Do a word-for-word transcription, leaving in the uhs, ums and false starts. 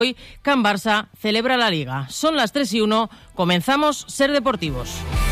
Hoy Can Barça celebra la Liga. Son las tres y uno, comenzamos Ser Deportivos.